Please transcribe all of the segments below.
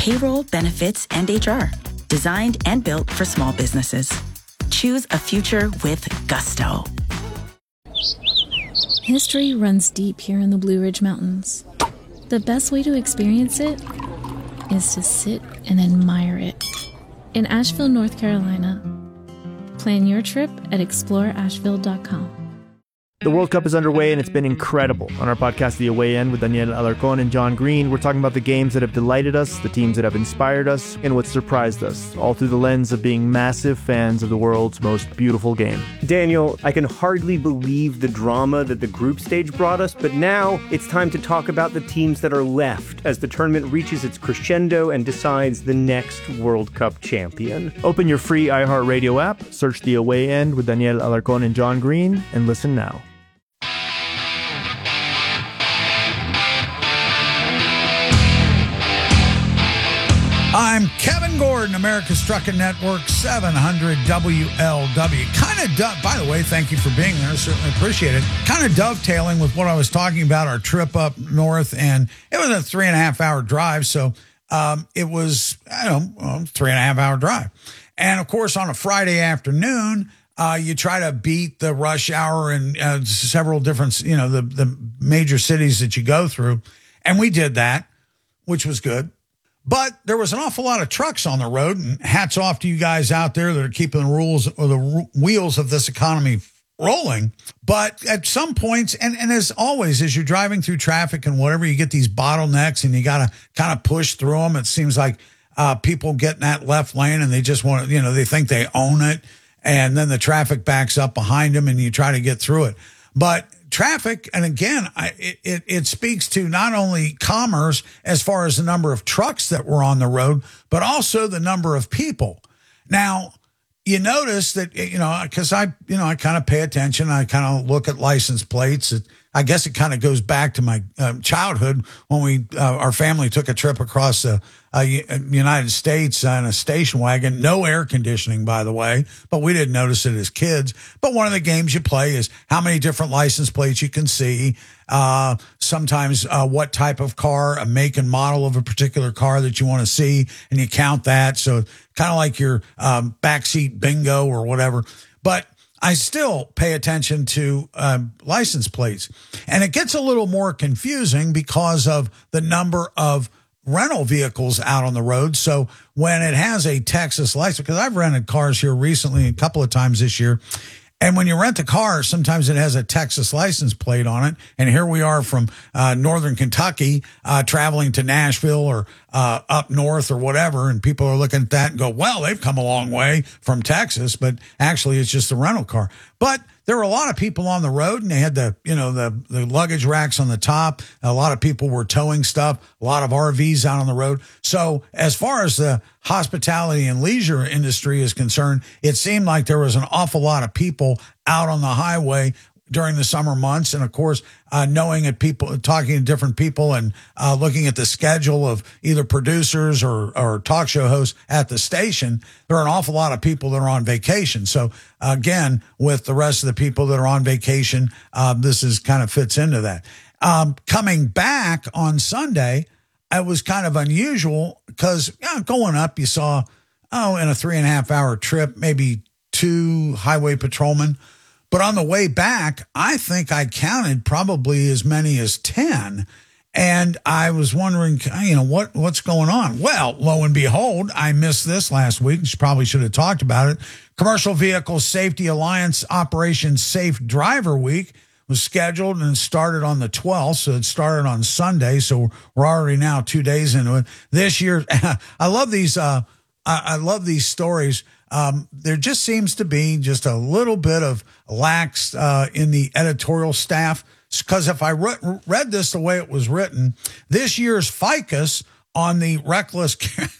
Payroll, benefits, and HR. Designed and built for small businesses. Choose a future with gusto. History runs deep here in the Blue Ridge Mountains. The best way to experience it is to sit and admire it. In Asheville, North Carolina. Plan your trip at exploreasheville.com. The World Cup is underway, and it's been incredible. On our podcast, The Away End, with Daniel Alarcón and John Green, we're talking about the games that have delighted us, the teams that have inspired us, and what surprised us, all through the lens of being massive fans of the world's most beautiful game. Daniel, I can hardly believe the drama that the group stage brought us, but now it's time to talk about the teams that are left as the tournament reaches its crescendo and decides the next World Cup champion. Open your free iHeartRadio app, search The Away End with Daniel Alarcón and John Green, and listen now. I'm Kevin Gordon, America's Trucking Network, 700 WLW. By the way, thank you for being there. Certainly appreciate it. Kind of dovetailing with what I was talking about, our trip up north, and it was a 3.5-hour drive. So it was, 3.5-hour drive. And of course, on a Friday afternoon, you try to beat the rush hour in several different, the major cities that you go through. And we did that, which was good. But there was an awful lot of trucks on the road, and hats off to you guys out there that are keeping the rules or the wheels of this economy rolling. But at some points, and as always, as you're driving through traffic and whatever, you get these bottlenecks and you got to kind of push through them. It seems like people get in that left lane and they just want to, they think they own it. And then the traffic backs up behind them and you try to get through it. But traffic, and again, it speaks to not only commerce as far as the number of trucks that were on the road, but also the number of people. Now, you notice that, because I kind of pay attention. I kind of look at license plates. I guess it kind of goes back to my childhood when our family took a trip across the United States in a station wagon. No air conditioning, by the way, but we didn't notice it as kids. But one of the games you play is how many different license plates you can see. Sometimes what type of car, a make and model of a particular car that you want to see, and you count that. So kind of like your backseat bingo or whatever. But I still pay attention to license plates. And it gets a little more confusing because of the number of rental vehicles out on the road. So when it has a Texas license, because I've rented cars here recently a couple of times this year, and when you rent a car, sometimes it has a Texas license plate on it. And here we are from northern Kentucky traveling to Nashville or up north or whatever. And people are looking at that and go, well, they've come a long way from Texas. But actually, it's just a rental car. But there were a lot of people on the road, and they had the luggage racks on the top. A lot of people were towing stuff, a lot of RVs out on the road. So as far as the hospitality and leisure industry is concerned, it seemed like there was an awful lot of people out on the highway during the summer months. And of course, knowing at people, talking to different people and looking at the schedule of either producers or talk show hosts at the station, there are an awful lot of people that are on vacation. So again, with the rest of the people that are on vacation, this is kind of fits into that. Coming back on Sunday, it was kind of unusual because going up, you saw, in a 3.5-hour trip, maybe 2 highway patrolmen. But on the way back, I think I counted probably as many as 10. And I was wondering, what's going on? Well, lo and behold, I missed this last week. Probably should have talked about it. Commercial Vehicle Safety Alliance Operation Safe Driver Week was scheduled and started on the 12th. So it started on Sunday. So we're already now 2 days into it. This year, I love these. I love these stories. There just seems to be just a little bit of lax in the editorial staff. Because if I read this the way it was written, this year's ficus on the reckless,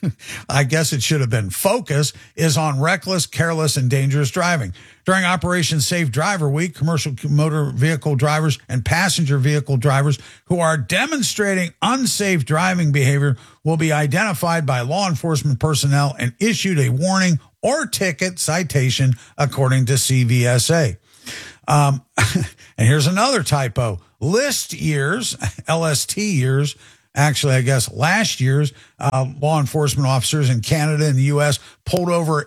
I guess it should have been focus, is on reckless, careless, and dangerous driving. During Operation Safe Driver Week, commercial motor vehicle drivers and passenger vehicle drivers who are demonstrating unsafe driving behavior will be identified by law enforcement personnel and issued a warning or ticket citation, according to CVSA. And here's another typo. List years, LST years, Actually, I guess last year's law enforcement officers in Canada and the U.S. pulled over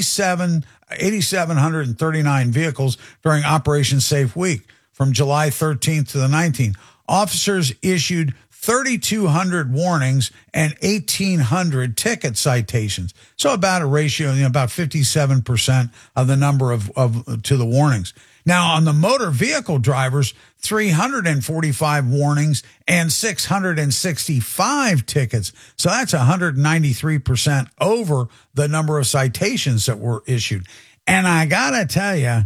8,739 vehicles during Operation Safe Week from July 13th to the 19th. Officers issued 3,200 warnings and 1,800 ticket citations. So about a ratio, about 57% of the number of to the warnings. Now, on the motor vehicle drivers, 345 warnings and 665 tickets. So that's 193% over the number of citations that were issued. And I got to tell you,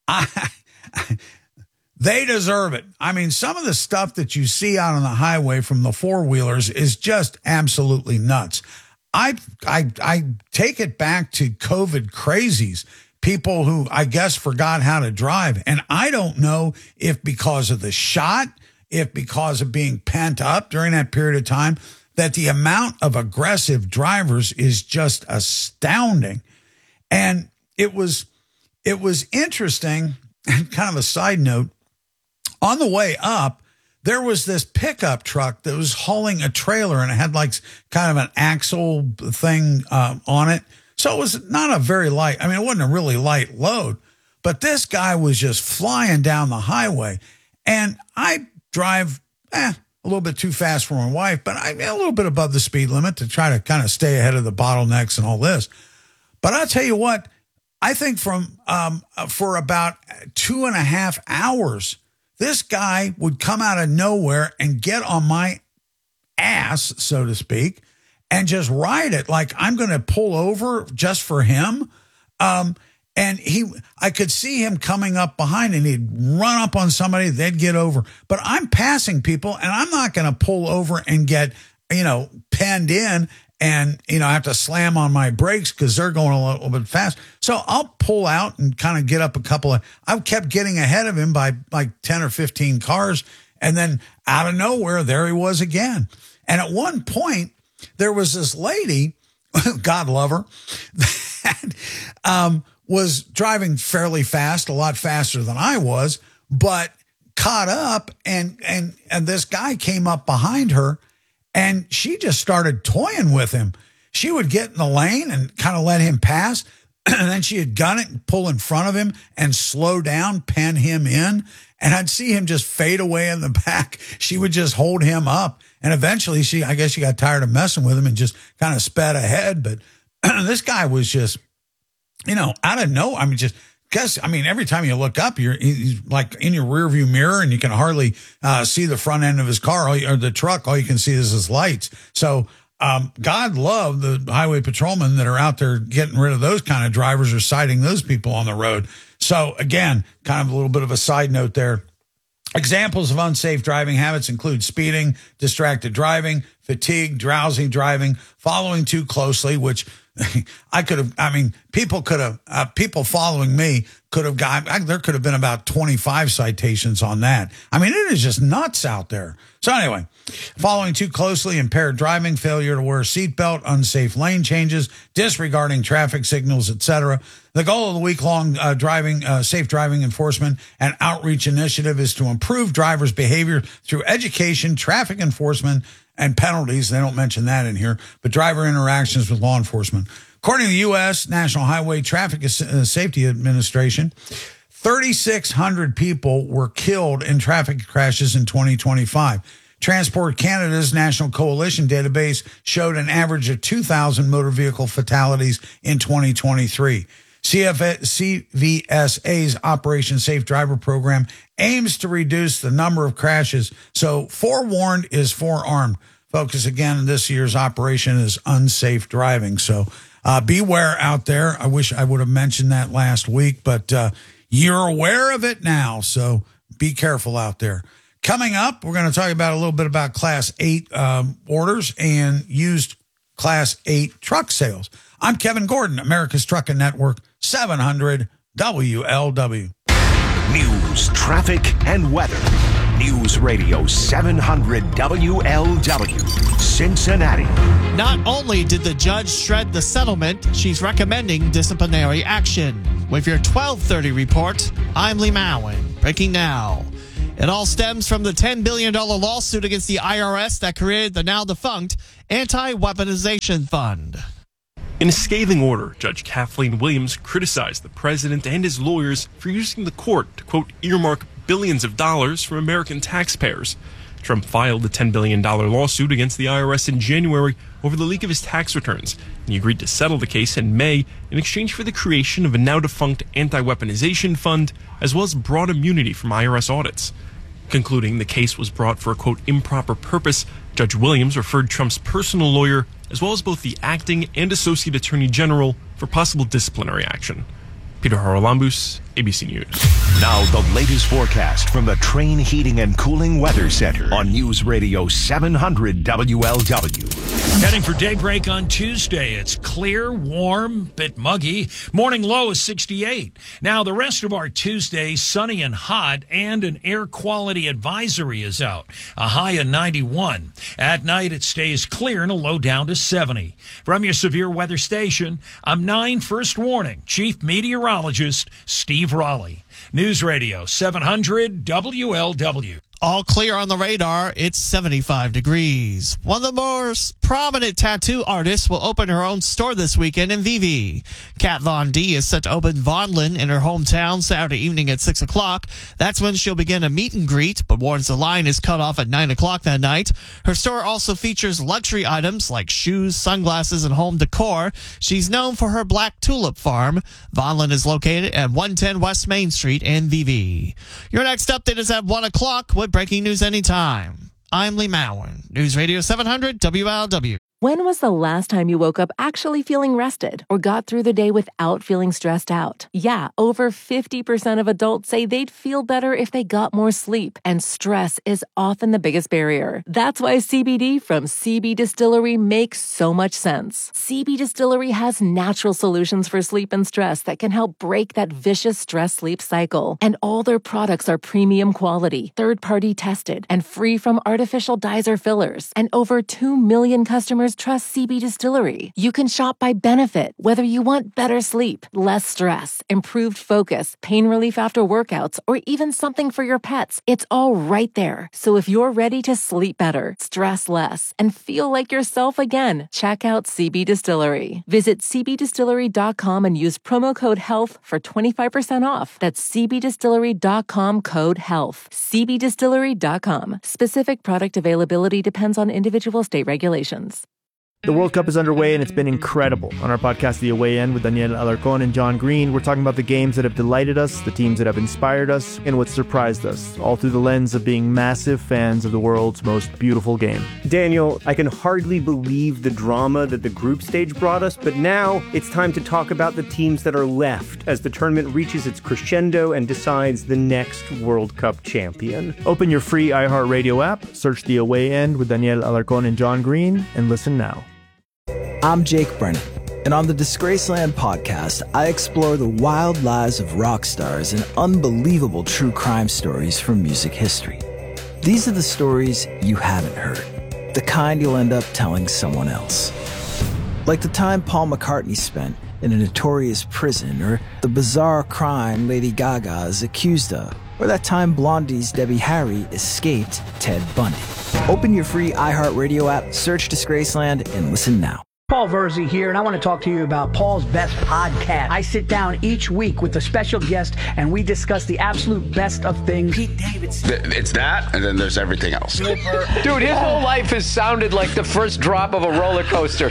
they deserve it. I mean, some of the stuff that you see out on the highway from the four-wheelers is just absolutely nuts. I take it back to COVID crazies. People who, I guess, forgot how to drive. And I don't know if because of the shot, if because of being pent up during that period of time, that the amount of aggressive drivers is just astounding. And it was interesting, and kind of a side note, on the way up, there was this pickup truck that was hauling a trailer, and it had like kind of an axle thing on it. So it was not a very light, it wasn't a really light load, but this guy was just flying down the highway. And I drive a little bit too fast for my wife, but I'm a little bit above the speed limit to try to kind of stay ahead of the bottlenecks and all this. But I'll tell you what, I think for about 2.5 hours, this guy would come out of nowhere and get on my ass, so to speak, and just ride it like I'm going to pull over just for him. And I could see him coming up behind, and he'd run up on somebody, they'd get over. But I'm passing people, and I'm not going to pull over and get, penned in and, have to slam on my brakes because they're going a little bit fast. So I'll pull out and kind of get up I kept getting ahead of him by like 10 or 15 cars. And then out of nowhere, there he was again. And at one point, there was this lady, God love her, that was driving fairly fast, a lot faster than I was, but caught up, and this guy came up behind her, and she just started toying with him. She would get in the lane and kind of let him pass, and then she'd gun it and pull in front of him and slow down, pen him in, and I'd see him just fade away in the back. She would just hold him up. And eventually I guess she got tired of messing with him and just kind of sped ahead. But this guy was just, out of nowhere. Every time you look up, he's like in your rearview mirror, and you can hardly see the front end of his car or the truck. All you can see is his lights. So God love the highway patrolmen that are out there getting rid of those kind of drivers or citing those people on the road. So again, kind of a little bit of a side note there. Examples of unsafe driving habits include speeding, distracted driving, fatigue, drowsy driving, following too closely, which people following me could have there could have been about 25 citations on that. It is just nuts out there. So anyway, following too closely, impaired driving, failure to wear a seatbelt, unsafe lane changes, disregarding traffic signals, etc. The goal of the week-long safe driving enforcement and outreach initiative is to improve drivers' behavior through education, traffic enforcement, and penalties. They don't mention that in here, but driver interactions with law enforcement. According to the U.S. National Highway Traffic Safety Administration, 3,600 people were killed in traffic crashes in 2025. Transport Canada's National Coalition database showed an average of 2,000 motor vehicle fatalities in 2023. CVSA's Operation Safe Driver program aims to reduce the number of crashes. So forewarned is forearmed. Focus again in this year's operation is unsafe driving. So beware out there. I wish I would have mentioned that last week, but you're aware of it now. So be careful out there. Coming up, we're going to talk about a little bit about Class 8 orders and used Class 8 truck sales. I'm Kevin Gordon, America's Trucking Network, 700 WLW. News, traffic, and weather. News Radio 700 WLW, Cincinnati. Not only did the judge shred the settlement, she's recommending disciplinary action. With your 12:30 report, I'm Lee Mowen. Breaking now. It all stems from the $10 billion lawsuit against the IRS that created the now-defunct Anti-Weaponization Fund. In a scathing order, Judge Kathleen Williams criticized the president and his lawyers for using the court to, quote, earmark billions of dollars from American taxpayers. Trump filed a $10 billion lawsuit against the IRS in January over the leak of his tax returns, and he agreed to settle the case in May in exchange for the creation of a now-defunct anti-weaponization fund, as well as broad immunity from IRS audits. Concluding the case was brought for a, quote, improper purpose, Judge Williams referred Trump's personal lawyer, as well as both the acting and associate attorney general, for possible disciplinary action. Peter Haralambous, ABC News. Now the latest forecast from the Train Heating and Cooling Weather Center on News Radio 700 WLW. Heading for daybreak on Tuesday. It's clear, warm, bit muggy. Morning low is 68. Now the rest of our Tuesday, sunny and hot, and an air quality advisory is out. A high of 91. At night it stays clear and a low down to 70. From your severe weather station, I'm 9 First Warning Chief Meteorologist Steve Raleigh. News Radio 700 WLW. All clear on the radar. It's 75 degrees. One of the most prominent tattoo artists will open her own store this weekend in VV. Kat Von D is set to open Vonlin in her hometown Saturday evening at 6 o'clock. That's when she'll begin a meet and greet, but warns the line is cut off at 9 o'clock that night. Her store also features luxury items like shoes, sunglasses, and home decor. She's known for her black tulip farm. Vonlin is located at 110 West Main Street in VV. Your next update is at 1 o'clock with breaking news anytime. I'm Lee Mowen, News Radio 700 WLW. When was the last time you woke up actually feeling rested or got through the day without feeling stressed out? Yeah, over 50% of adults say they'd feel better if they got more sleep, and stress is often the biggest barrier. That's why CBD from CB Distillery makes so much sense. CB Distillery has natural solutions for sleep and stress that can help break that vicious stress-sleep cycle. And all their products are premium quality, third-party tested, and free from artificial dyes or fillers. And over 2 million customers trust CB Distillery. You can shop by benefit, whether you want better sleep, less stress, improved focus, pain relief after workouts, or even something for your pets. It's all right there. So if you're ready to sleep better, stress less, and feel like yourself again, check out CB Distillery. Visit cbdistillery.com and use promo code HEALTH for 25% off. That's cbdistillery.com code HEALTH. cbdistillery.com. Specific product availability depends on individual state regulations. The World Cup is underway, and it's been incredible. On our podcast, The Away End, with Daniel Alarcón and John Green, we're talking about the games that have delighted us, the teams that have inspired us, and what surprised us, all through the lens of being massive fans of the world's most beautiful game. Daniel, I can hardly believe the drama that the group stage brought us, but now it's time to talk about the teams that are left as the tournament reaches its crescendo and decides the next World Cup champion. Open your free iHeartRadio app, search The Away End with Daniel Alarcón and John Green, and listen now. I'm Jake Brennan, and on the Disgraceland podcast, I explore the wild lives of rock stars and unbelievable true crime stories from music history. These are the stories you haven't heard, the kind you'll end up telling someone else. Like the time Paul McCartney spent in a notorious prison, or the bizarre crime Lady Gaga is accused of, or that time Blondie's Debbie Harry escaped Ted Bundy. Open your free iHeartRadio app, search Disgraceland, and listen now. Paul Verzi here, and I want to talk to you about Paul's Best Podcast. I sit down each week with a special guest, and we discuss the absolute best of things. Pete Davidson. It's that, and then there's everything else. Dude, his whole life has sounded like the first drop of a roller coaster.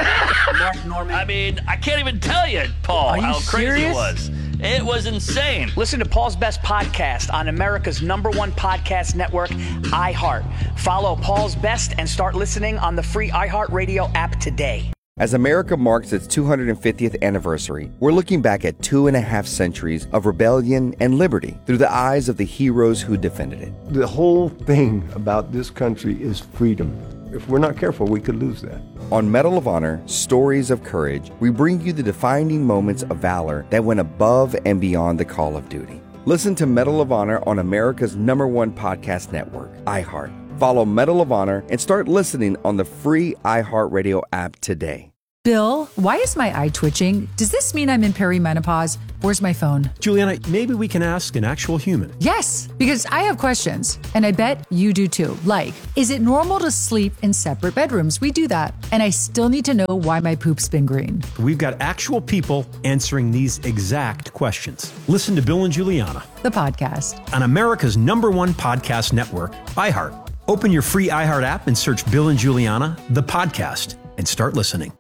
Mark Norman. I mean, I can't even tell you, Paul, how crazy it was. It was insane. Listen to Paul's Best Podcast on America's #1 podcast network, iHeart. Follow Paul's Best and start listening on the free iHeartRadio app today. As America marks its 250th anniversary, we're looking back at 2.5 centuries of rebellion and liberty through the eyes of the heroes who defended it. The whole thing about this country is freedom. If we're not careful, we could lose that. On Medal of Honor, Stories of Courage, we bring you the defining moments of valor that went above and beyond the call of duty. Listen to Medal of Honor on America's #1 podcast network, iHeart. Follow Medal of Honor and start listening on the free iHeartRadio app today. Bill, why is my eye twitching? Does this mean I'm in perimenopause? Where's my phone? Juliana, maybe we can ask an actual human. Yes, because I have questions, and I bet you do too. Like, is it normal to sleep in separate bedrooms? We do that. And I still need to know why my poop's been green. We've got actual people answering these exact questions. Listen to Bill and Juliana, the podcast, on America's #1 podcast network, iHeart. Open your free iHeart app and search Bill and Juliana, the podcast, and start listening.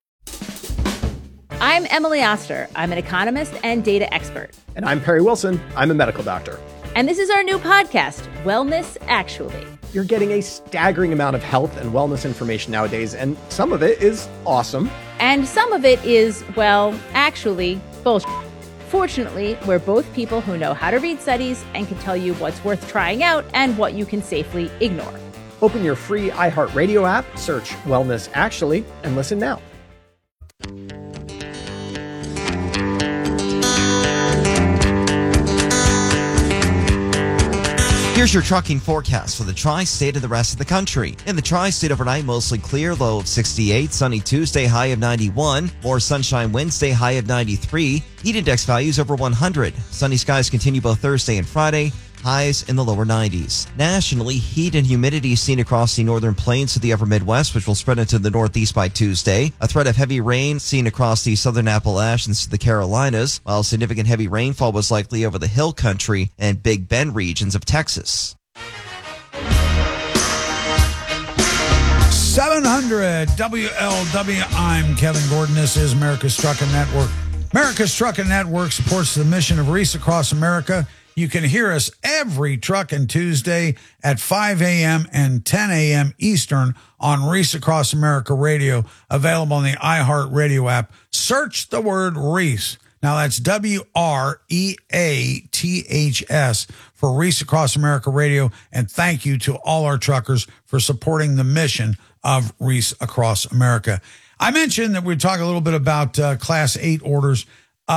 I'm Emily Oster. I'm an economist and data expert. And I'm Perry Wilson. I'm a medical doctor. And this is our new podcast, Wellness Actually. You're getting a staggering amount of health and wellness information nowadays, and some of it is awesome. And some of it is, well, actually, bullshit. Fortunately, we're both people who know how to read studies and can tell you what's worth trying out and what you can safely ignore. Open your free iHeartRadio app, search Wellness Actually, and listen now. Here's your trucking forecast for the tri-state and the rest of the country. In the tri-state overnight, mostly clear, low of 68. Sunny Tuesday, high of 91. More sunshine Wednesday, high of 93. Heat index values over 100. Sunny skies continue both Thursday and Friday. Highs in the lower 90s. Nationally, heat and humidity seen across the northern plains to the upper Midwest, which will spread into the Northeast by Tuesday. A threat of heavy rain seen across the southern Appalachians to the Carolinas, while significant heavy rainfall was likely over the Hill Country and Big Bend regions of Texas. 700 WLW. I'm Kevin Gordon. This is America's Trucking Network. America's Trucking Network supports the mission of Reese Across America. You can hear us every Truckin' Tuesday at 5 a.m. and 10 a.m. Eastern on Reese Across America Radio, available on the iHeartRadio app. Search the word Reese. Now that's WREATHS for Reese Across America Radio. And thank you to all our truckers for supporting the mission of Reese Across America. I mentioned that we'd talk a little bit about Class 8 orders.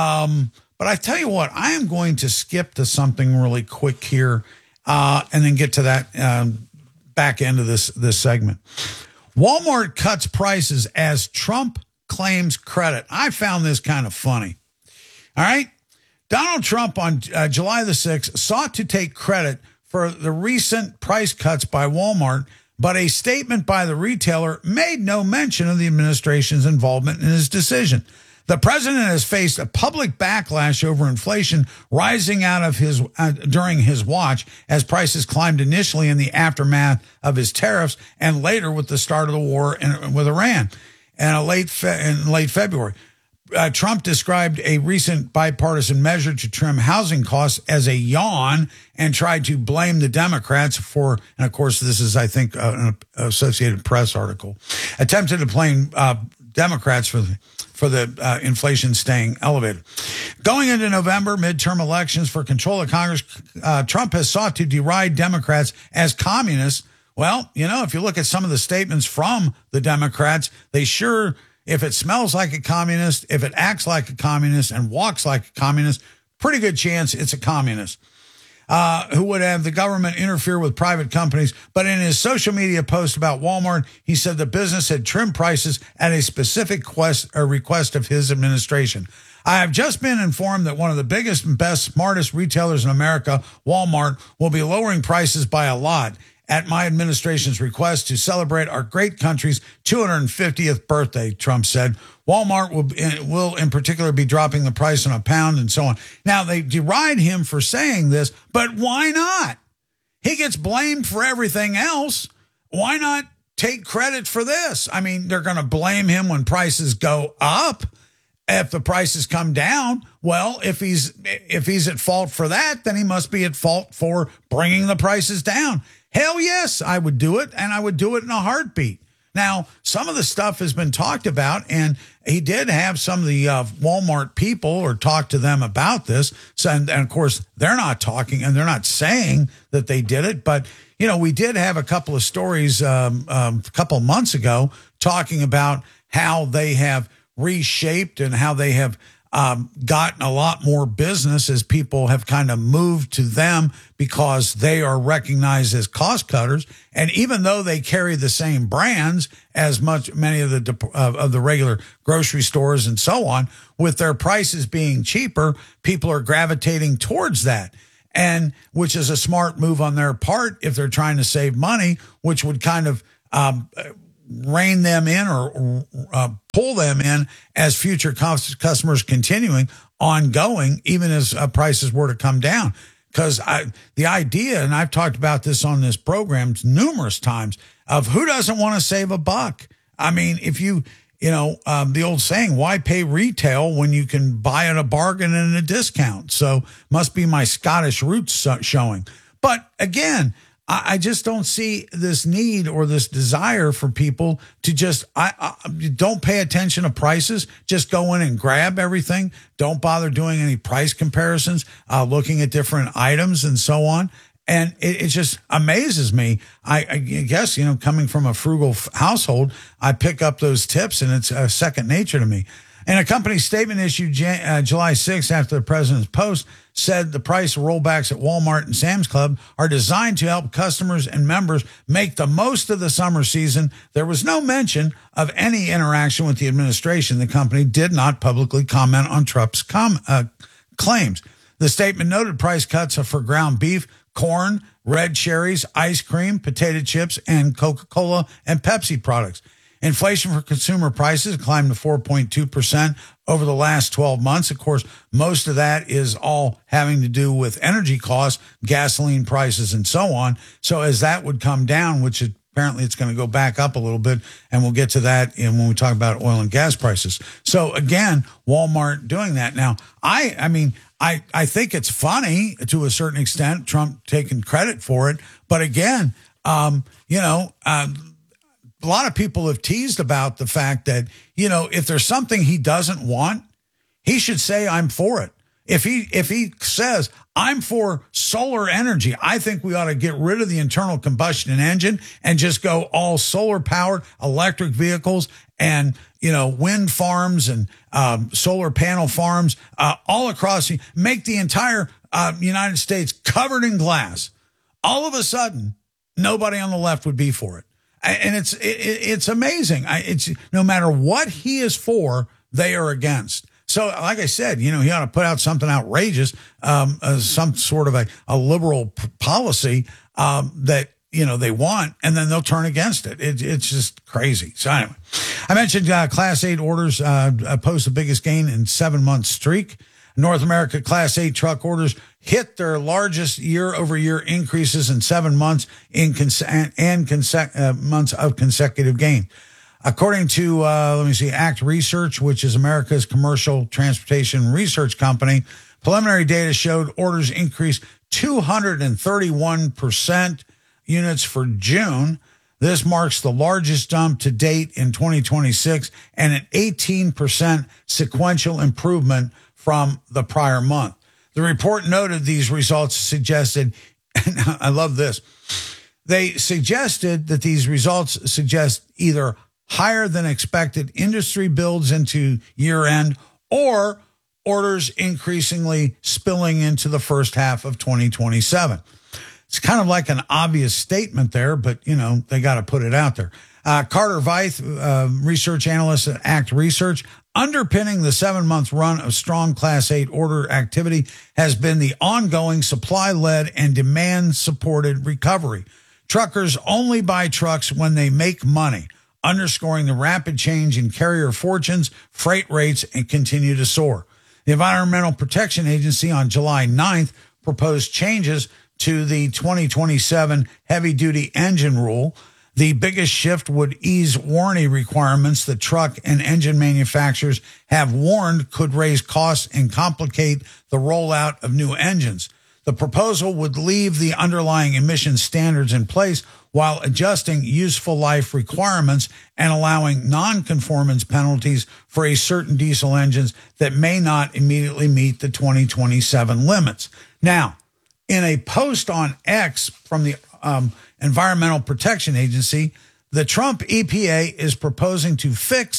But I tell you what, I am going to skip to something really quick here and then get to that back end of this segment. Walmart cuts prices as Trump claims credit. I found this kind of funny. All right. Donald Trump on July the 6th sought to take credit for the recent price cuts by Walmart, but a statement by the retailer made no mention of the administration's involvement in his decision. The president has faced a public backlash over inflation rising out of his during his watch as prices climbed initially in the aftermath of his tariffs and later with the start of the war with Iran and late February. Trump described a recent bipartisan measure to trim housing costs as a yawn and tried to blame the Democrats for, and of course this is, I think, an Associated Press article, attempted to blame Democrats for the inflation staying elevated. Going into November midterm elections for control of Congress, Trump has sought to deride Democrats as communists. Well, you know, if you look at some of the statements from the Democrats, they sure, if it smells like a communist, if it acts like a communist and walks like a communist, pretty good chance it's a communist. Who would have the government interfere with private companies. But in his social media post about Walmart, he said the business had trimmed prices at a specific request of his administration. I have just been informed that one of the biggest and best, smartest retailers in America, Walmart, will be lowering prices by a lot at my administration's request to celebrate our great country's 250th birthday, Trump said. Walmart will in particular be dropping the price on a pound and so on. Now, they deride him for saying this, but why not? He gets blamed for everything else. Why not take credit for this? I mean, they're going to blame him when prices go up. If the prices come down, well, if he's at fault for that, then he must be at fault for bringing the prices down. Hell yes, I would do it, and I would do it in a heartbeat. Now, some of the stuff has been talked about, and he did have some of the Walmart people or talk to them about this. So, and of course, they're not talking and they're not saying that they did it. But, you know, we did have a couple of stories a couple of months ago talking about how they have reshaped and how they have gotten a lot more business as people have kind of moved to them because they are recognized as cost cutters. And even though they carry the same brands as many of the regular grocery stores and so on, with their prices being cheaper, people are gravitating towards that. And which is a smart move on their part if they're trying to save money, which would kind of rein them in or pull them in as future customers continuing ongoing, even as prices were to come down. Because the idea, and I've talked about this on this program numerous times, of who doesn't want to save a buck? I mean, if the old saying, why pay retail when you can buy at a bargain and a discount? So must be my Scottish roots showing. But again, I just don't see this need or this desire for people to just, don't pay attention to prices. Just go in and grab everything. Don't bother doing any price comparisons, looking at different items and so on. And it just amazes me. I guess, coming from a frugal household, I pick up those tips and it's second nature to me. And a company statement issued July 6th after the president's post said the price rollbacks at Walmart and Sam's Club are designed to help customers and members make the most of the summer season. There was no mention of any interaction with the administration. The company did not publicly comment on Trump's claims. The statement noted price cuts are for ground beef, corn, red cherries, ice cream, potato chips, and Coca-Cola and Pepsi products. Inflation for consumer prices climbed to 4.2% over the last 12 months. Of course, most of that is all having to do with energy costs, gasoline prices, and so on. So as that would come down, which apparently it's going to go back up a little bit, and we'll get to that when we talk about oil and gas prices. So again, Walmart doing that. Now, I think it's funny to a certain extent, Trump taking credit for it. But again, a lot of people have teased about the fact that, if there's something he doesn't want, he should say, I'm for it. If he says, I'm for solar energy, I think we ought to get rid of the internal combustion engine and just go all solar powered electric vehicles and, wind farms and solar panel farms all across, make the entire United States covered in glass. All of a sudden, nobody on the left would be for it. And it's amazing. It's no matter what he is for, they are against. So, like I said, he ought to put out something outrageous, some sort of a liberal policy that they want, and then they'll turn against it. It's just crazy. So anyway, I mentioned Class 8 orders post the biggest gain in 7-month streak. North America Class 8 truck orders hit their largest year-over-year increases in 7 months months of consecutive gain. According to, ACT Research, which is America's commercial transportation research company, preliminary data showed orders increased 231% units for June. This marks the largest jump to date in 2026 and an 18% sequential improvement from the prior month. The report noted these results suggested, and I love this, they suggested that these results suggest either higher than expected industry builds into year end or orders increasingly spilling into the first half of 2027. It's kind of like an obvious statement there, but, they got to put it out there. Carter Veith, research analyst at ACT Research, underpinning the 7-month run of strong Class 8 order activity has been the ongoing supply-led and demand-supported recovery. Truckers only buy trucks when they make money, underscoring the rapid change in carrier fortunes, freight rates, and continue to soar. The Environmental Protection Agency on July 9th proposed changes to the 2027 heavy-duty engine rule. The biggest shift would ease warranty requirements that truck and engine manufacturers have warned could raise costs and complicate the rollout of new engines. The proposal would leave the underlying emission standards in place while adjusting useful life requirements and allowing non-conformance penalties for a certain diesel engines that may not immediately meet the 2027 limits. Now, in a post on X from the Environmental Protection Agency, the Trump EPA is proposing to fix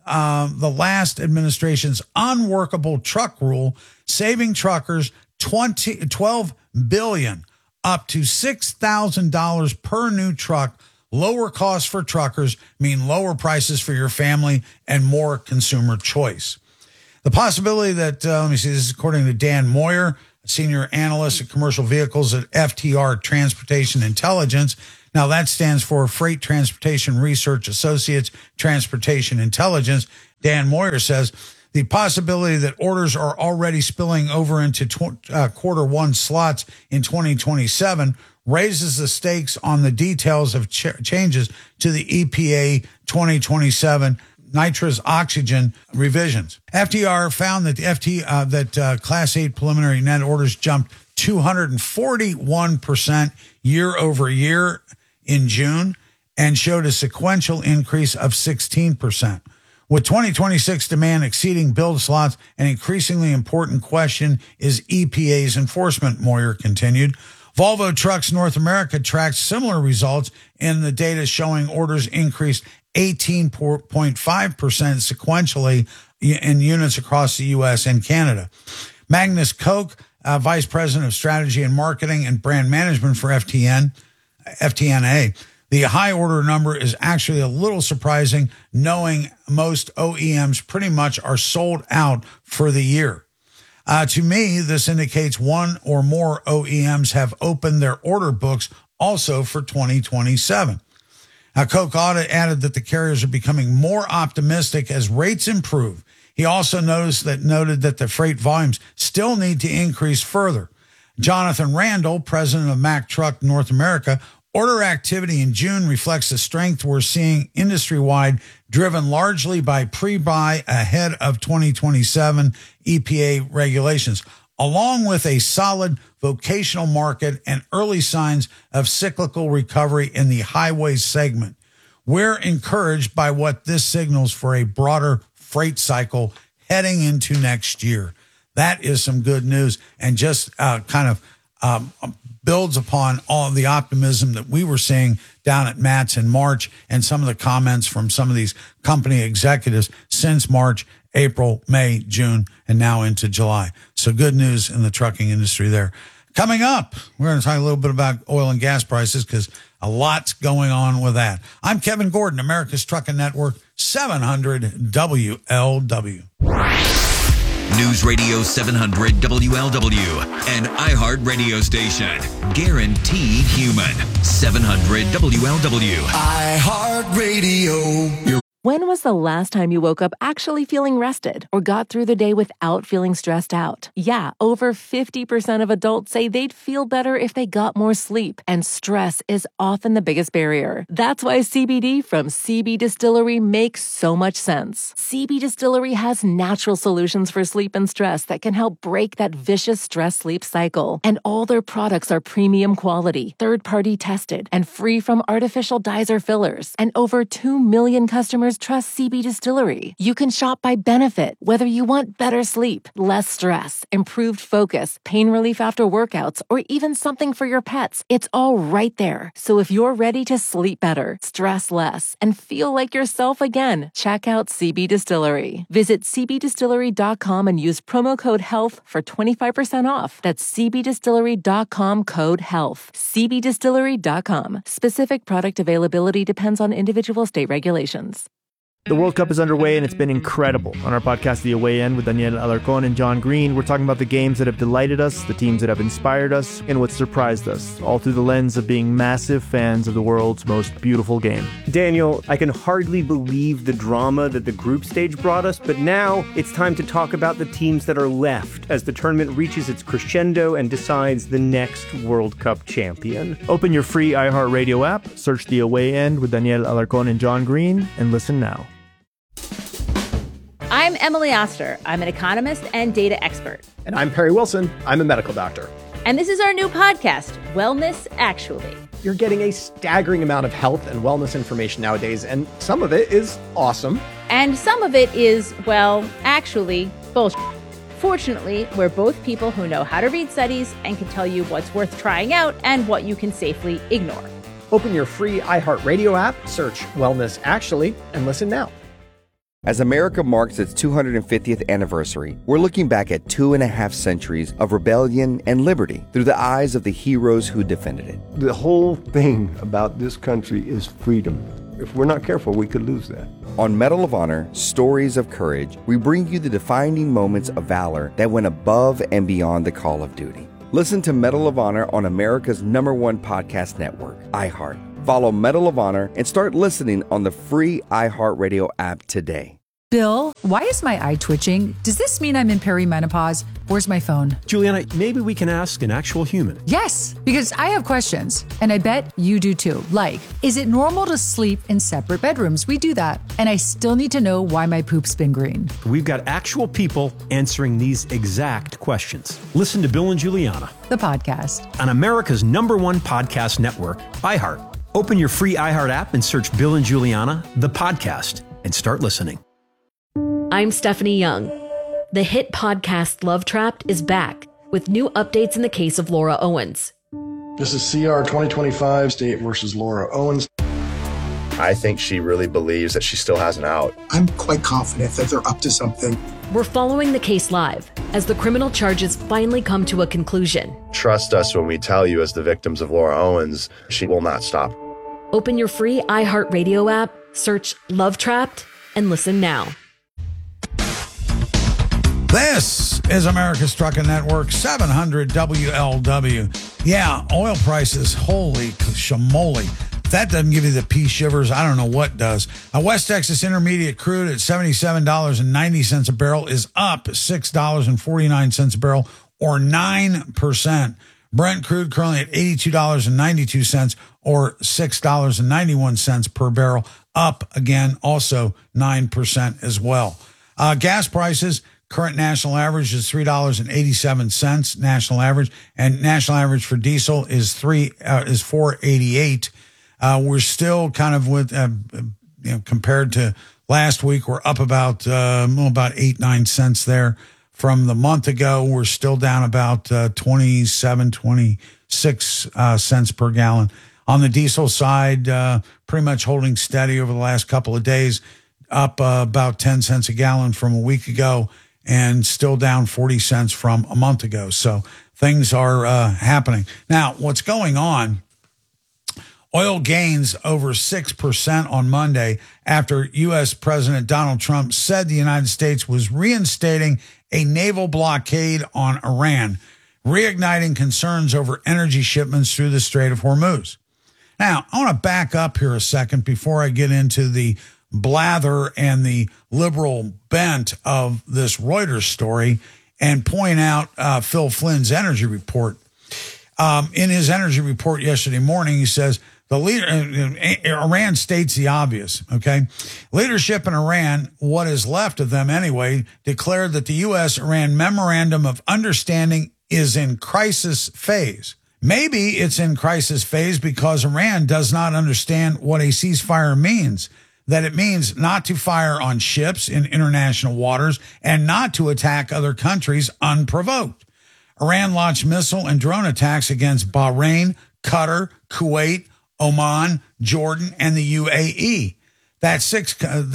the last administration's unworkable truck rule, saving truckers $12 billion, up to $6,000 per new truck. Lower costs for truckers mean lower prices for your family and more consumer choice. The possibility that, let me see, this is according to Dan Moyer, senior analyst at commercial vehicles at FTR Transportation Intelligence. Now, that stands for Freight Transportation Research Associates Transportation Intelligence. Dan Moyer says the possibility that orders are already spilling over into quarter one slots in 2027 raises the stakes on the details of changes to the EPA 2027 nitrous oxygen revisions. FTR found that Class 8 preliminary net orders jumped 241% year over year in June and showed a sequential increase of 16%. With 2026 demand exceeding build slots, an increasingly important question is EPA's enforcement, Moyer continued. Volvo Trucks North America tracked similar results in the data showing orders increased 18.5% sequentially in units across the U.S. and Canada. Magnus Koch, Vice President of Strategy and Marketing and Brand Management for FTNA, the high order number is actually a little surprising, knowing most OEMs pretty much are sold out for the year. To me, this indicates one or more OEMs have opened their order books also for 2027. Now, Koch added that the carriers are becoming more optimistic as rates improve. He also noted that the freight volumes still need to increase further. Jonathan Randall, president of Mack Truck North America, order activity in June reflects the strength we're seeing industry-wide, driven largely by pre-buy ahead of 2027 EPA regulations, along with a solid vocational market and early signs of cyclical recovery in the highway segment. We're encouraged by what this signals for a broader freight cycle heading into next year. That is some good news and just builds upon all the optimism that we were seeing down at Matt's in March and some of the comments from some of these company executives since March, April, May, June, and now into July. So good news in the trucking industry there. Coming up, we're going to talk a little bit about oil and gas prices because a lot's going on with that. I'm Kevin Gordon, America's Trucking Network, 700 WLW. News Radio 700 WLW, an iHeart radio station. Guaranteed human. 700 WLW. iHeart Radio. When was the last time you woke up actually feeling rested or got through the day without feeling stressed out? Yeah, over 50% of adults say they'd feel better if they got more sleep, and stress is often the biggest barrier. That's why CBD from CB Distillery makes so much sense. CB Distillery has natural solutions for sleep and stress that can help break that vicious stress-sleep cycle. And all their products are premium quality, third-party tested, and free from artificial dyes or fillers. And over 2 million customers trust CB Distillery. You can shop by benefit, whether you want better sleep, less stress, improved focus, pain relief after workouts, or even something for your pets. It's all right there. So if you're ready to sleep better, stress less, and feel like yourself again, check out CB Distillery. Visit cbdistillery.com and use promo code HEALTH for 25% off. That's cbdistillery.com, code HEALTH. cbdistillery.com. Specific product availability depends on individual state regulations. The World Cup is underway and it's been incredible. On our podcast, The Away End, with Daniel Alarcon and John Green, we're talking about the games that have delighted us, the teams that have inspired us, and what surprised us, all through the lens of being massive fans of the world's most beautiful game. Daniel, I can hardly believe the drama that the group stage brought us, but now it's time to talk about the teams that are left as the tournament reaches its crescendo and decides the next World Cup champion. Open your free iHeartRadio app, search The Away End with Daniel Alarcon and John Green, and listen now. I'm Emily Oster. I'm an economist and data expert. And I'm Perry Wilson. I'm a medical doctor. And this is our new podcast, Wellness Actually. You're getting a staggering amount of health and wellness information nowadays, and some of it is awesome. And some of it is, well, actually, bullshit. Fortunately, we're both people who know how to read studies and can tell you what's worth trying out and what you can safely ignore. Open your free iHeartRadio app, search Wellness Actually, and listen now. As America marks its 250th anniversary, we're looking back at 2.5 centuries of rebellion and liberty through the eyes of the heroes who defended it. The whole thing about this country is freedom. If we're not careful, we could lose that. On Medal of Honor, Stories of Courage, we bring you the defining moments of valor that went above and beyond the call of duty. Listen to Medal of Honor on America's #1 podcast network, iHeart. Follow Medal of Honor and start listening on the free iHeartRadio app today. Bill, why is my eye twitching? Does this mean I'm in perimenopause? Where's my phone? Juliana, maybe we can ask an actual human. Yes, because I have questions, and I bet you do too. Like, is it normal to sleep in separate bedrooms? We do that. And I still need to know why my poop's been green. We've got actual people answering these exact questions. Listen to Bill and Juliana, the podcast, on America's #1 podcast network, iHeart. Open your free iHeart app and search Bill and Juliana, the podcast, and start listening. I'm Stephanie Young. The hit podcast Love Trapped is back with new updates in the case of Laura Owens. This is CR 2025, State versus Laura Owens. I think she really believes that she still has an out. I'm quite confident that they're up to something. We're following the case live as the criminal charges finally come to a conclusion. Trust us when we tell you, as the victims of Laura Owens, she will not stop. Open your free iHeartRadio app, search Love Trapped, and listen now. This is America's Trucking Network, 700 WLW. Yeah, oil prices, holy shamoly. If that doesn't give you the pea shivers, I don't know what does. West Texas Intermediate crude at $77.90 a barrel is up $6.49 a barrel, or 9%. Brent crude currently at $82.92 or $6.91 per barrel, up again, also 9% as well. Gas prices, current national average is $3.87 national average, and national average for diesel is $4.88. We're still kind of with compared to last week, we're up about 8-9 cents there. From the month ago, we're still down about 26 cents per gallon. On the diesel side, pretty much holding steady over the last couple of days, up about 10 cents a gallon from a week ago, and still down 40 cents from a month ago. So things are happening. Now, what's going on? Oil gains over 6% on Monday after U.S. President Donald Trump said the United States was reinstating a naval blockade on Iran, reigniting concerns over energy shipments through the Strait of Hormuz. Now, I want to back up here a second before I get into the blather and the liberal bent of this Reuters story and point out Phil Flynn's energy report. In his energy report yesterday morning, he says, the leader, Iran states the obvious, okay? Leadership in Iran, what is left of them anyway, declared that the U.S.-Iran Memorandum of Understanding is in crisis phase. Maybe it's in crisis phase because Iran does not understand what a ceasefire means, that it means not to fire on ships in international waters and not to attack other countries unprovoked. Iran launched missile and drone attacks against Bahrain, Qatar, Kuwait, Oman, Jordan, and the UAE. That's six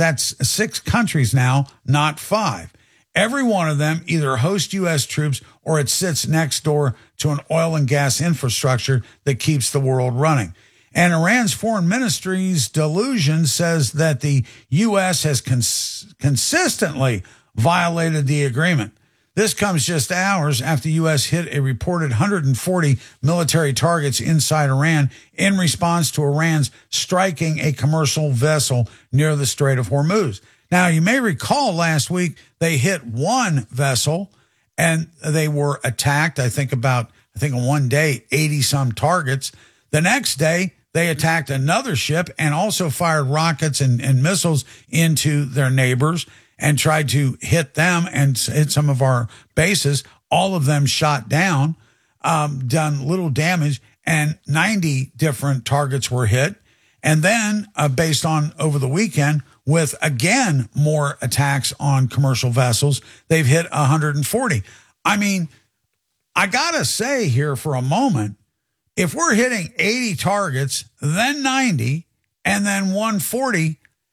countries now, not 5. Every one of them either hosts U.S. troops or it sits next door to an oil and gas infrastructure that keeps the world running. And Iran's foreign ministry's delusion says that the U.S. has consistently violated the agreement. This comes just hours after the U.S. hit a reported 140 military targets inside Iran in response to Iran's striking a commercial vessel near the Strait of Hormuz. Now, you may recall last week they hit one vessel and they were attacked, I think in one day, 80-some targets. The next day, they attacked another ship and also fired rockets and missiles into their neighbors and tried to hit them and hit some of our bases. All of them shot down, done little damage, and 90 different targets were hit. And then, based on over the weekend, with again more attacks on commercial vessels, they've hit 140. I mean, I gotta say here for a moment, if we're hitting 80 targets, then 90, and then 140,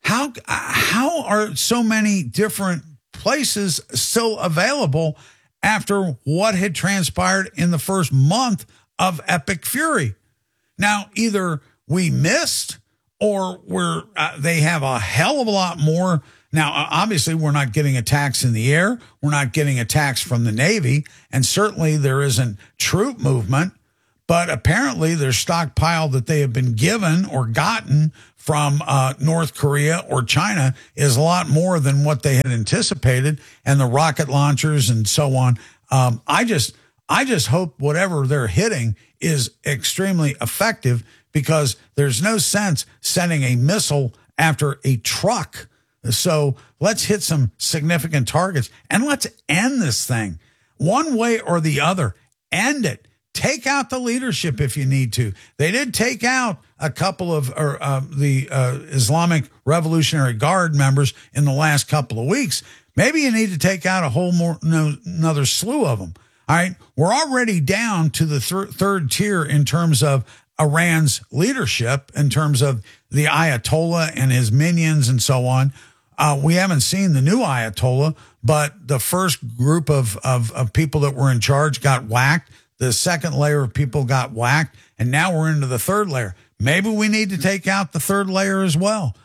How are so many different places still available after what had transpired in the first month of Epic Fury? Now, either we missed or they have a hell of a lot more. Now, obviously, we're not getting attacks in the air. We're not getting attacks from the Navy. And certainly there isn't troop movement. But apparently their stockpile that they have been given or gotten from North Korea or China is a lot more than what they had anticipated, and the rocket launchers and so on. I just hope whatever they're hitting is extremely effective, because there's no sense sending a missile after a truck. So let's hit some significant targets and let's end this thing one way or the other. End it. Take out the leadership if you need to. They did take out a couple of the Islamic Revolutionary Guard members in the last couple of weeks. Maybe you need to take out another slew of them. All right. We're already down to the third tier in terms of Iran's leadership, in terms of the Ayatollah and his minions and so on. We haven't seen the new Ayatollah, but the first group of people that were in charge got whacked. The second layer of people got whacked, and now we're into the third layer. Maybe we need to take out the third layer as well.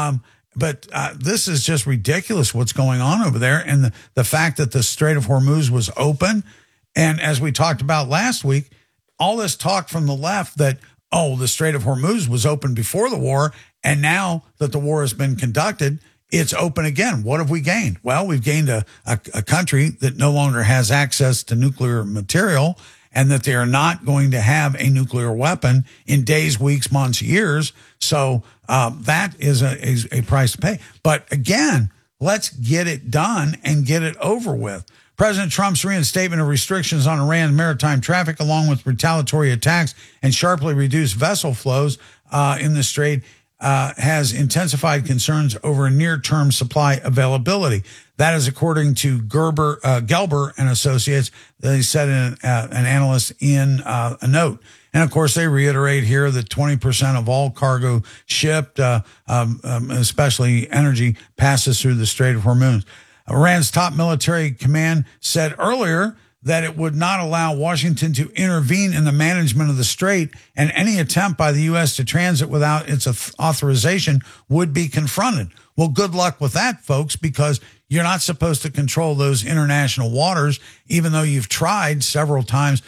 But this is just ridiculous what's going on over there. And the fact that the Strait of Hormuz was open, and as we talked about last week, all this talk from the left that, the Strait of Hormuz was open before the war, and now that the war has been conducted, it's open again. What have we gained? Well, we've gained a country that no longer has access to nuclear material, and that they are not going to have a nuclear weapon in days, weeks, months, years. So that is a price to pay. But again, let's get it done and get it over with. President Trump's reinstatement of restrictions on Iran maritime traffic, along with retaliatory attacks and sharply reduced vessel flows in the Strait, has intensified concerns over near-term supply availability. That is according to Gelber and Associates. They said an analyst in a note. And of course, they reiterate here that 20% of all cargo shipped, especially energy, passes through the Strait of Hormuz. Iran's top military command said earlier that it would not allow Washington to intervene in the management of the strait, and any attempt by the U.S. to transit without its authorization would be confronted. Well, good luck with that, folks, because you're not supposed to control those international waters, even though you've tried several times,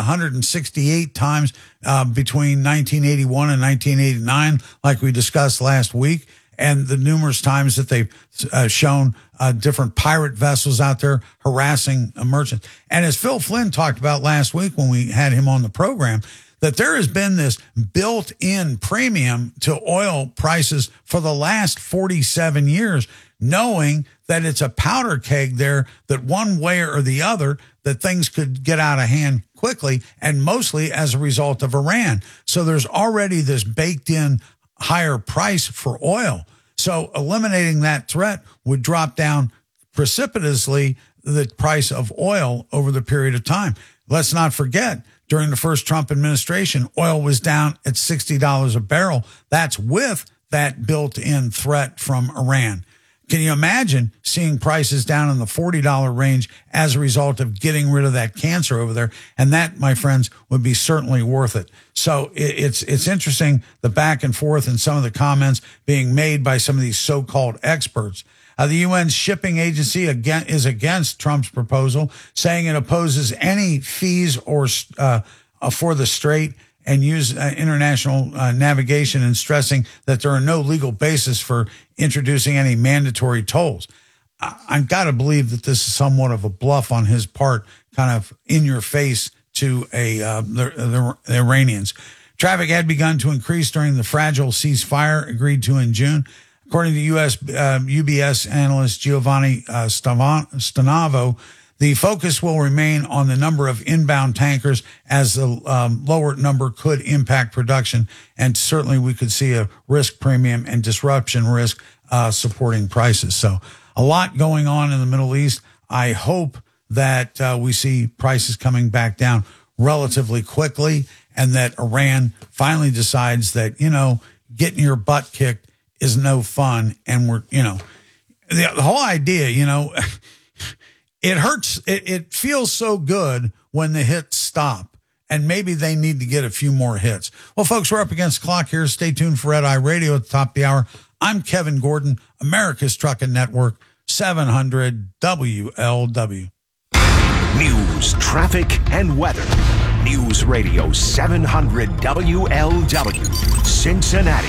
168 times between 1981 and 1989, like we discussed last week, and the numerous times that they've shown different pirate vessels out there harassing merchants. And as Phil Flynn talked about last week when we had him on the program, that there has been this built-in premium to oil prices for the last 47 years, knowing that it's a powder keg there, that one way or the other, that things could get out of hand quickly, and mostly as a result of Iran. So there's already this baked-in higher price for oil. So eliminating that threat would drop down precipitously the price of oil over the period of time. Let's not forget, during the first Trump administration, oil was down at $60 a barrel. That's with that built-in threat from Iran. Can you imagine seeing prices down in the $40 range as a result of getting rid of that cancer over there? And that, my friends, would be certainly worth it. So it's interesting, the back and forth and some of the comments being made by some of these so-called experts. The UN's shipping agency is against Trump's proposal, saying it opposes any fees or for the strait and use international navigation, and stressing that there are no legal basis for introducing any mandatory tolls. I've got to believe that this is somewhat of a bluff on his part, kind of in your face to the Iranians. Traffic had begun to increase during the fragile ceasefire agreed to in June. According to UBS analyst Giovanni Stanavo, the focus will remain on the number of inbound tankers, as the lower number could impact production, and certainly we could see a risk premium and disruption risk supporting prices. So a lot going on in the Middle East. I hope that we see prices coming back down relatively quickly, and that Iran finally decides that, getting your butt kicked is no fun. And we're, the whole idea, it hurts. It feels so good when the hits stop, and maybe they need to get a few more hits. Well, folks, we're up against the clock here. Stay tuned for Red Eye Radio at the top of the hour. I'm Kevin Gordon, America's Trucking Network, 700 WLW. News, traffic, and weather. News Radio 700 WLW, Cincinnati.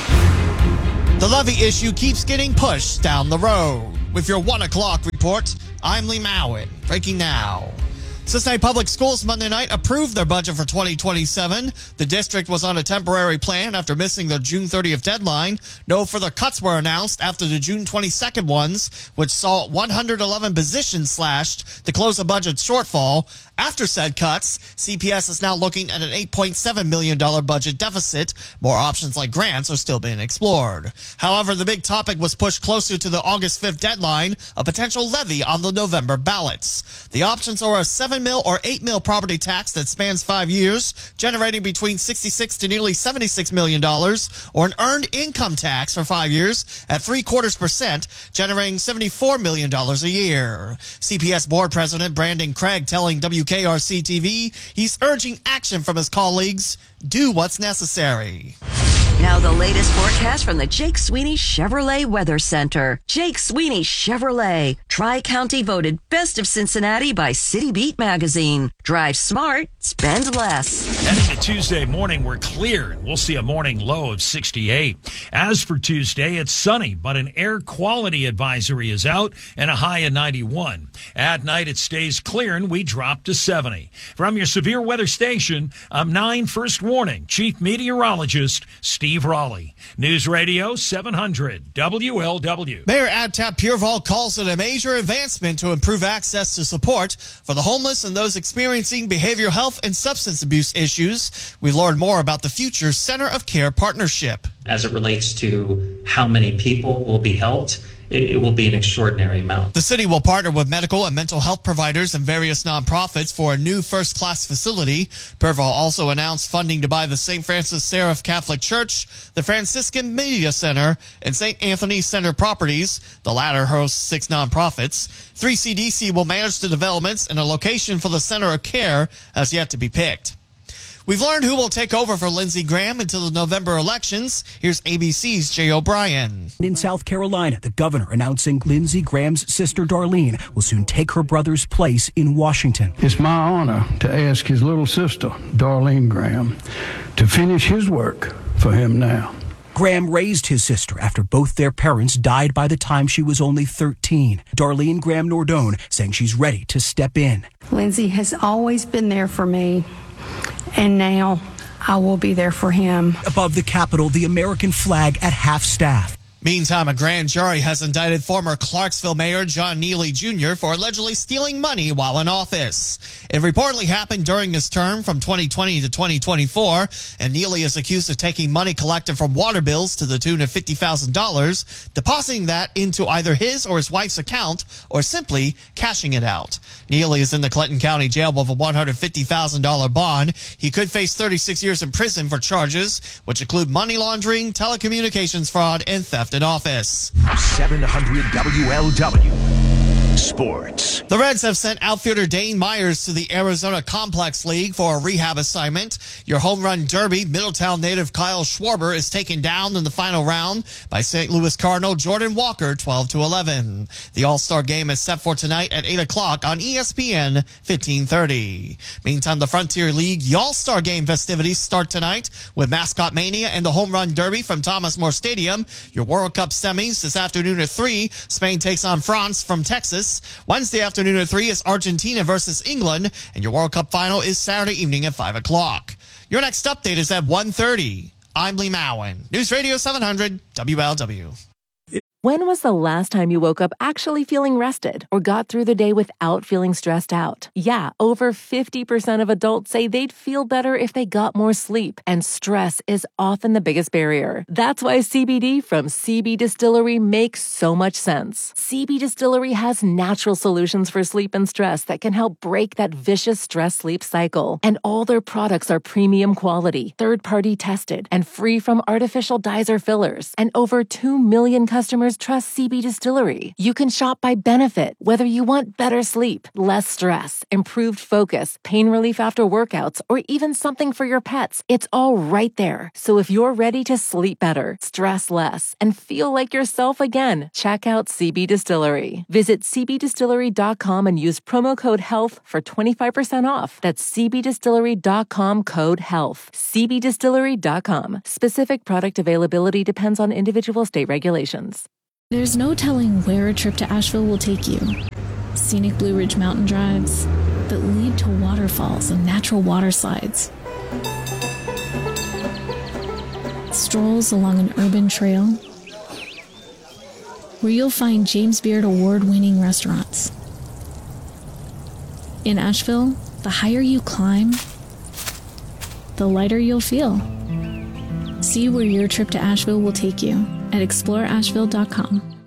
The levee issue keeps getting pushed down the road. With your 1 o'clock report, I'm Lee Mowen. Breaking now. Cincinnati Public Schools Monday night approved their budget for 2027. The district was on a temporary plan after missing their June 30th deadline. No further cuts were announced after the June 22nd ones, which saw 111 positions slashed to close a budget shortfall. After said cuts, CPS is now looking at an $8.7 million budget deficit. More options like grants are still being explored. However, the big topic was pushed closer to the August 5th deadline, a potential levy on the November ballots. The options are a $7 mil or $8 mil property tax that spans 5 years, generating between $66 to nearly $76 million, or an earned income tax for 5 years at 0.75%, generating $74 million a year. CPS board president Brandon Craig telling WKRC-TV he's urging action from his colleagues. Do what's necessary. Now the latest forecast from the Jake Sweeney Chevrolet Weather Center. Jake Sweeney Chevrolet. Tri-County voted Best of Cincinnati by City Beat magazine. Drive smart, spend less. Heading to Tuesday morning, we're clear. We'll see a morning low of 68. As for Tuesday, it's sunny, but an air quality advisory is out and a high of 91. At night, it stays clear and we drop to 70. From your severe weather station, I'm 9 First Warning Chief Meteorologist Steve Raleigh. News Radio 700 WLW. Mayor Abtap Pureval calls it a major advancement to improve access to support for the homeless and those experiencing behavioral health and substance abuse issues. We learned more about the future Center of Care partnership. As it relates to how many people will be helped, it will be an extraordinary amount. The city will partner with medical and mental health providers and various nonprofits for a new first-class facility. Pureval also announced funding to buy the St. Francis Seraph Catholic Church, the Franciscan Media Center, and St. Anthony Center properties. The latter hosts 6 nonprofits. 3CDC will manage the developments, and a location for the Center of Care has yet to be picked. We've learned who will take over for Lindsey Graham until the November elections. Here's ABC's Jay O'Brien. In South Carolina, the governor announcing Lindsey Graham's sister Darlene will soon take her brother's place in Washington. It's my honor to ask his little sister, Darlene Graham, to finish his work for him now. Graham raised his sister after both their parents died by the time she was only 13. Darlene Graham Nordone saying she's ready to step in. Lindsey has always been there for me, and now I will be there for him. Above the Capitol, the American flag at half-staff. Meantime, a grand jury has indicted former Clarksville Mayor John Neely Jr. for allegedly stealing money while in office. It reportedly happened during his term from 2020 to 2024, and Neely is accused of taking money collected from water bills to the tune of $50,000, depositing that into either his or his wife's account, or simply cashing it out. Neely is in the Clinton County Jail with a $150,000 bond. He could face 36 years in prison for charges, which include money laundering, telecommunications fraud, and theft in office. 700 WLW. Sports. The Reds have sent outfielder Dane Myers to the Arizona Complex League for a rehab assignment. Your home run derby, Middletown native Kyle Schwarber is taken down in the final round by St. Louis Cardinal Jordan Walker, 12-11. The All-Star game is set for tonight at 8 o'clock on ESPN 1530. Meantime, the Frontier League All-Star game festivities start tonight with Mascot Mania and the Home Run Derby from Thomas More Stadium. Your World Cup semis this afternoon at 3. Spain takes on France from Texas. Wednesday afternoon at 3 is Argentina versus England, and your World Cup final is Saturday evening at 5 o'clock. Your next update is at 1:30. I'm Lee Mowen. News Radio 700 WLW. When was the last time you woke up actually feeling rested or got through the day without feeling stressed out? Yeah, over 50% of adults say they'd feel better if they got more sleep, and stress is often the biggest barrier. That's why CBD from CB Distillery makes so much sense. CB Distillery has natural solutions for sleep and stress that can help break that vicious stress-sleep cycle. And all their products are premium quality, third-party tested, and free from artificial dyes or fillers. And over 2 million customers trust CB Distillery. You can shop by benefit, whether you want better sleep, less stress, improved focus, pain relief after workouts, or even something for your pets. It's all right there. So if you're ready to sleep better, stress less, and feel like yourself again, check out CB Distillery. Visit cbdistillery.com and use promo code HEALTH for 25% off. That's cbdistillery.com, code HEALTH. cbdistillery.com. Specific product availability depends on individual state regulations. There's no telling where a trip to Asheville will take you. Scenic Blue Ridge mountain drives that lead to waterfalls and natural water slides. Strolls along an urban trail where you'll find James Beard award-winning restaurants. In Asheville, the higher you climb, the lighter you'll feel. See where your trip to Asheville will take you at exploreasheville.com.